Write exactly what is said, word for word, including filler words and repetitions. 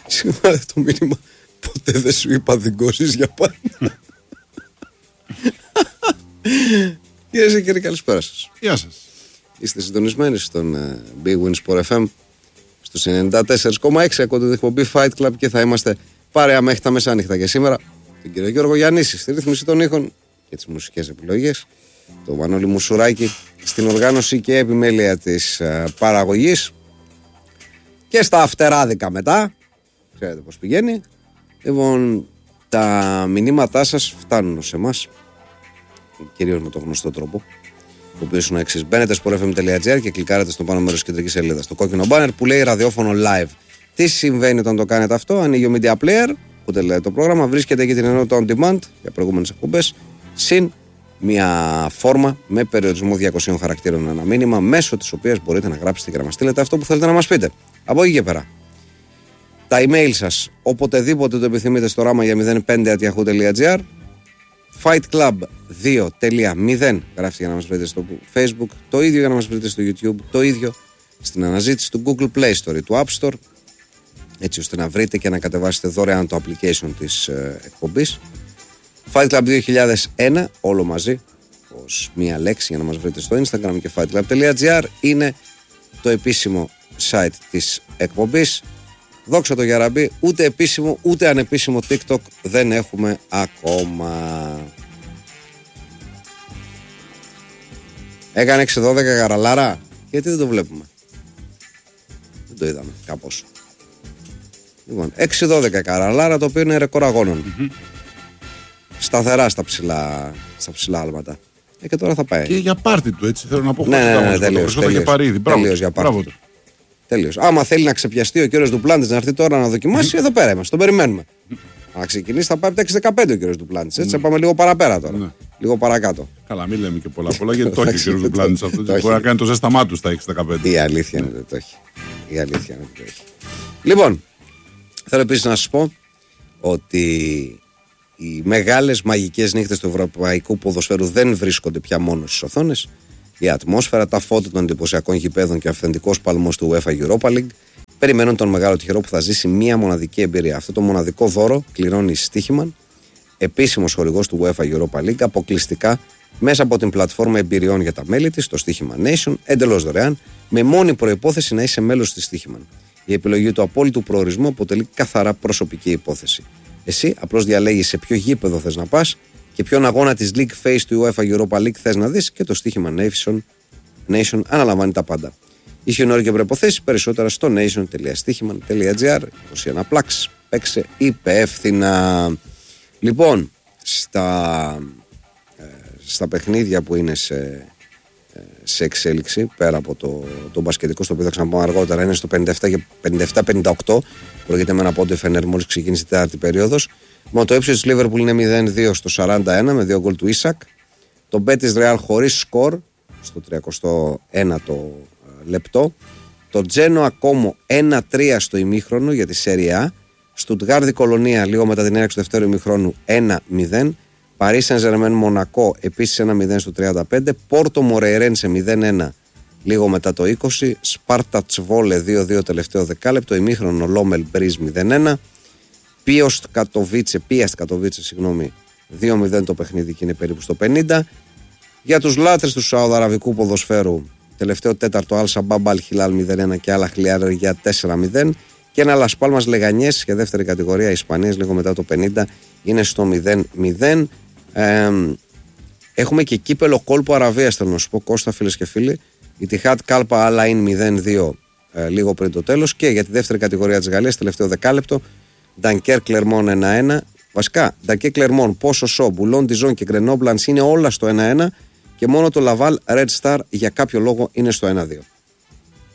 Σήμερα το μήνυμα. Ποτέ δεν σου είπα δικώσεις για πάντα. Κυρίες και κύριοι, καλησπέρα σας. Γεια σας. Είστε συντονισμένοι στον uh, Big Win Sport εφ εμ στους ενενήντα τέσσερα κόμμα έξι. Ακούτε την εκπομπή Fight Club και θα είμαστε παρέα μέχρι τα μεσάνυχτα. Και σήμερα τον κύριο Γιώργο Γιαννίση στη ρύθμιση των ήχων και τις μουσικές επιλογές, τον Μανώλη Μουσουράκη στην οργάνωση και επιμέλεια της uh, παραγωγής και στα αυτεράδικα μετά. Ξέρετε πώς πηγαίνει. Λοιπόν, τα μηνύματά σας φτάνουν σε εμάς, κυρίως με τον γνωστό τρόπο, ο οποίος είναι ο εξής. Μπαίνετε στο sport f m dot g r και κλικάρετε στο πάνω μέρος της κεντρικής σελίδας στο κόκκινο μπάνερ που λέει ραδιόφωνο live. Τι συμβαίνει όταν το κάνετε αυτό? Ανοίγει ο Media Player, που λέει το πρόγραμμα, βρίσκεται εκεί την ενότητα on demand για προηγούμενες εκπομπές, συν μια φόρμα με περιορισμό διακοσίων χαρακτήρων ένα μήνυμα, μέσω της οποίας μπορείτε να γράψετε και να μας στείλετε αυτό που θέλετε να μας πείτε. Από εκεί και πέρα. Τα email σας, οποτεδήποτε το επιθυμείτε, στο ράμα για μηδέν πέντε at yahoo dot gr. Fightclub δύο τελεία μηδέν γράφετε για να μας βρείτε στο Facebook, το ίδιο για να μας βρείτε στο YouTube, το ίδιο στην αναζήτηση του Google Play Store ή του App Store, έτσι ώστε να βρείτε και να κατεβάσετε δωρεάν το application της ε, εκπομπής. Fightclub δύο χιλιάδες ένα, όλο μαζί, ως μία λέξη, για να μας βρείτε στο Instagram, και fightclub τελεία gr είναι το επίσημο site της εκπομπής. Δόξα τω Γιαραμπή, ούτε επίσημο ούτε ανεπίσημο TikTok δεν έχουμε ακόμα. Έκανε έξι δώδεκα καραλάρα. Γιατί δεν το βλέπουμε? Δεν το είδαμε κάπως. Λοιπόν, έξι δώδεκα καραλάρα, το οποίο είναι ρεκόρ αγώνων. Mm-hmm. Σταθερά στα ψηλά, στα ψηλά άλματα. Ε, και τώρα θα πάει. Και για πάρτι του, έτσι θέλω να πω. Ναι, ναι, ναι, ναι, τελείως, τελείως, τελείως, τελείως για πάρτι. Τέλειος. Άμα θέλει να ξεπιαστεί ο κύριος Ντουπλάντης να έρθει τώρα να δοκιμάσει, εδώ πέρα είμαστε. Τον περιμένουμε. Να ξεκινήσει, θα πάει από τα έξι δεκαπέντε ο κύριος Ντουπλάντης. Έτσι, θα πάμε λίγο παραπέρα τώρα. Ναι. Λίγο παρακάτω. Καλά, μην λέμε και πολλά πολλά, γιατί το έχει ο κύριος Ντουπλάντης αυτό. Μπορεί να κάνει το ζέσταμά του στα έξι δεκαπέντε. Η αλήθεια είναι ότι το έχει. Η αλήθεια είναι ότι το έχει. Λοιπόν, θέλω επίσης να σας πω ότι οι μεγάλες μαγικές νύχτες του ευρωπαϊκού ποδοσφαίρου δεν βρίσκονται πια μόνο στις οθόνες. Η ατμόσφαιρα, τα φώτα των εντυπωσιακών γηπέδων και ο αυθεντικός παλμός του UEFA Europa League περιμένουν τον μεγάλο τυχερό που θα ζήσει μία μοναδική εμπειρία. Αυτό το μοναδικό δώρο κληρώνει η Στοίχημαν, επίσημος χορηγός του UEFA Europa League, αποκλειστικά μέσα από την πλατφόρμα εμπειριών για τα μέλη της, το Στοίχημαν Nation, εντελώς δωρεάν, με μόνη προϋπόθεση να είσαι μέλος της Στοίχημαν. Η επιλογή του απόλυτου προορισμού αποτελεί καθαρά προσωπική υπόθεση. Εσύ απλώς διαλέγεις σε ποιο γήπεδο θες να πας και ποιον αγώνα της League Phase του UEFA Europa League θες να δεις, και το Στοίχημα Nation, Nation αναλαμβάνει τα πάντα. Ισχύουν όροι και προϋποθέσεις, περισσότερα στο nation τελεία στοίχημαν τελεία gr. είκοσι ένα πλάξ, παίξε υπεύθυνα. Λοιπόν, στα, ε, στα παιχνίδια που είναι σε, ε, σε εξέλιξη, πέρα από το, το μπασκετικό, στο οποίο θα ξαναπώ αργότερα, είναι στο πενήντα επτά και πενήντα επτά πενήντα οκτώ. Πρόκειται με ένα πόντο η Φενέρ μόλις ξεκίνησε η τέταρτη περίοδος. Μόνο το ύψος της Λίβερπουλ είναι μηδέν δύο στο σαράντα ένα με δύο γκολ του Ίσακ. Το Μπέτις Ρεάλ χωρίς σκορ στο τριακοστό ένατο λεπτό. Το Τζένοα Κόμο ένα τρία στο ημίχρονο για τη Σέρια Α. Στουτγκάρδη Κολονία λίγο μετά την έναρξη του δεύτερου ημίχρονου ένα μηδέν. Παρί Σεν Ζερμέν Μονακό επίσης ένα μηδέν στο τριάντα πέντε. Πόρτο Μορεϊρένσε μηδέν ένα λίγο μετά το είκοσι. Σπάρτα Τσβόλε δύο δύο τελευταίο δεκάλεπτο. Ημίχρονο Λόμελ Μπρίζ μηδέν ένα. Πίαστ Κατοβίτσε, Πίαστ Κατοβίτσε, συγγνώμη, δύο μηδέν το παιχνίδι και είναι περίπου στο πενήντα. Για τους λάτρες του Σαουδαραβικού ποδοσφαίρου, τελευταίο τέταρτο Αλ Σαμπάμπ Αλ Χιλάλ μηδέν ένα και άλλα Χλιάρ για τέσσερα μηδέν. Και ένα Λας Πάλμας Λεγανιές για δεύτερη κατηγορία Ισπανίας λίγο μετά το πενήντα είναι στο μηδέν μηδέν. Ε, έχουμε και κύπελο κόλπο Αραβίας, θέλω να σου πω, Κώστα, φίλες και φίλοι. Η Τιχάτ Κάλπα Αλαΐν μηδέν δύο ε, λίγο πριν το τέλος. Και για τη δεύτερη κατηγορία της Γαλλίας, τελευταίο δεκάλεπτο, Ντανκέρ Κλερμόν ένα ένα. Βασικά, Ντανκέρ Κλερμόν, Πόσο Σο, Μπουλόν Τιζόν και Γκρενόμπλανς είναι όλα στο ένα ένα και μόνο το Λαβάλ Red Star για κάποιο λόγο είναι στο ένα δύο.